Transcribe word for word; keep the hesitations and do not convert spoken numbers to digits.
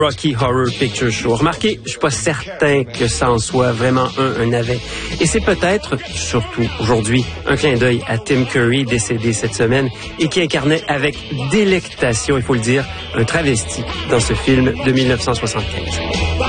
Rocky Horror Picture Show. Remarquez, je suis pas certain que ça en soit vraiment un, un navet. Et c'est peut-être, surtout aujourd'hui, un clin d'œil à Tim Curry, décédé cette semaine, et qui incarnait avec délectation, il faut le dire, un travesti dans ce film de mille neuf cent soixante-quinze.